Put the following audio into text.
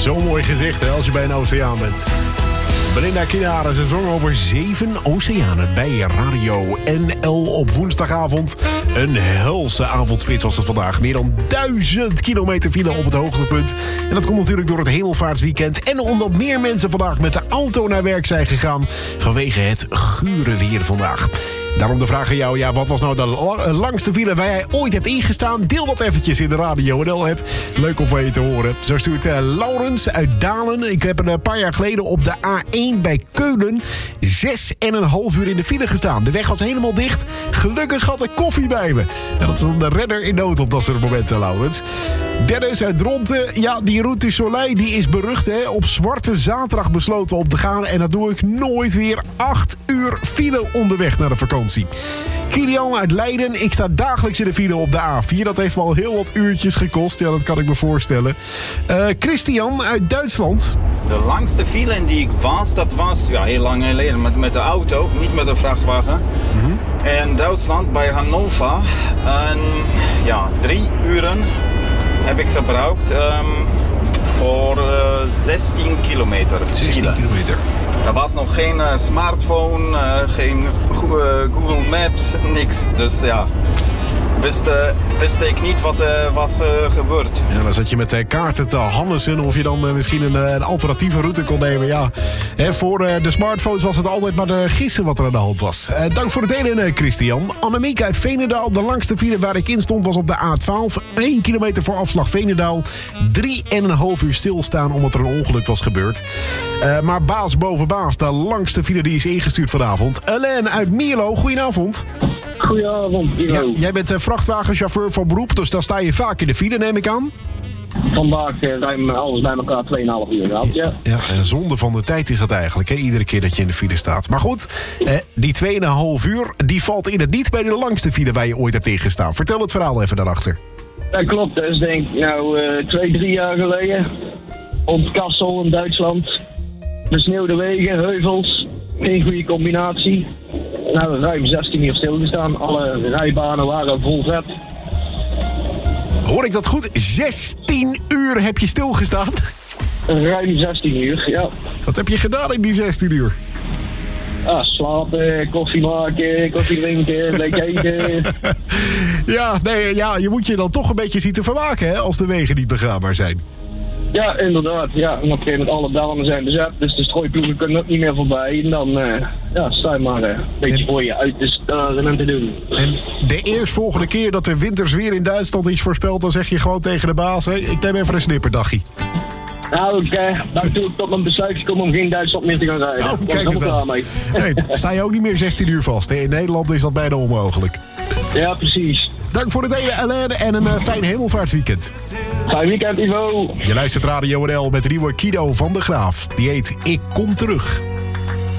Zo mooi gezegd, hè, als je bij een oceaan bent. Belinda Kinnaar, ze zong over 7 oceanen bij Radio NL op woensdagavond. Een helse avondspits was het vandaag. Meer dan 1000 kilometer file op het hoogtepunt. En dat komt natuurlijk door het hemelvaartsweekend. En omdat meer mensen vandaag met de auto naar werk zijn gegaan vanwege het gure weer vandaag. Daarom de vraag aan jou, ja, wat was nou de langste file waar jij ooit hebt ingestaan? Deel dat eventjes in de Radio NL-app. Leuk om van je te horen. Zo stuurt Laurens uit Dalen. Ik heb een paar jaar geleden op de A1 bij Keulen 6,5 uur in de file gestaan. De weg was helemaal dicht. Gelukkig had ik koffie bij me. En dat is dan de redder in nood op dat soort momenten, Laurens. Dennis uit Dronten. Ja, die Route du Soleil die is berucht, hè. Op Zwarte Zaterdag besloten op te gaan. En dat doe ik nooit weer. 8 uur file onderweg naar de vakantie. Kilian uit Leiden. Ik sta dagelijks in de file op de A4. Dat heeft me al heel wat uurtjes gekost. Ja, dat kan ik me voorstellen. Christian uit Duitsland. De langste file in die ik was, dat was heel lang geleden met de auto, niet met de vrachtwagen. Mm-hmm. In Duitsland, bij Hannover. En 3 uren heb ik gebruikt voor 16 kilometer. 16 kilometer. Er was nog geen smartphone, geen Google Maps, niks. Dus ja, wist ik niet wat was gebeurd. Ja, dan zat je met kaarten te hannesen of je dan misschien een alternatieve route kon nemen. Ja, voor de smartphones was het altijd maar gissen wat er aan de hand was. Dank voor het delen, Christian. Annemiek uit Veenendaal. De langste file waar ik in stond was op de A12. 1 kilometer voor afslag Veenendaal. 3,5 uur stilstaan omdat er een ongeluk was gebeurd. Maar baas boven baas, de langste file die is ingestuurd vanavond. Alain uit Mierlo, goedenavond. Goedenavond, Ivo. Ja, jij bent vrachtwagenchauffeur van beroep, dus daar sta je vaak in de file, neem ik aan. Vandaag ruim alles bij elkaar 2,5 uur gehad, ja. Ja, en zonde van de tijd is dat eigenlijk, hè? Iedere keer dat je in de file staat. Maar goed, die 2,5 uur, die valt in het niet bij de langste file waar je ooit hebt ingestaan. Vertel het verhaal even daarachter. Dat klopt, dat is denk ik 2-3 jaar geleden. Op Kassel in Duitsland. Besneeuwde wegen, heuvels, geen goede combinatie. Ruim 16 uur stilgestaan. Alle rijbanen waren vol vet. Hoor ik dat goed? 16 uur heb je stilgestaan? Ruim 16 uur, ja. Wat heb je gedaan in die 16 uur? Slapen, koffie maken, koffie drinken, een beetje eten. Je moet je dan toch een beetje zien te vermaken, hè, als de wegen niet begaanbaar zijn. Ja, inderdaad. Ja. En op een gegeven moment alle banen zijn bezet, dus de strooiploegen kunnen ook niet meer voorbij. En dan sta je maar een beetje voor je uit te staren en te doen. En de eerstvolgende keer dat de winters weer in Duitsland iets voorspelt, dan zeg je gewoon tegen de baas, hè, ik neem even een snipperdagje. Nou, daar doe ik tot mijn besluit gekomen om geen Duitsland meer te gaan rijden. Oh, kijk eens aan. Nee, sta je ook niet meer 16 uur vast, hè? In Nederland is dat bijna onmogelijk. Ja, precies. Dank voor het delen, Alain, en een fijn hemelvaartsweekend. Fijn weekend, Ivo. Je luistert Radio NL met de nieuwe Kido van de Graaf. Die heet Ik Kom Terug.